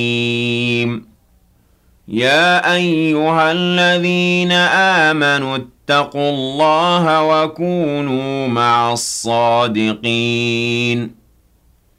يا أيها الذين آمنوا اتقوا الله وكونوا مع الصادقين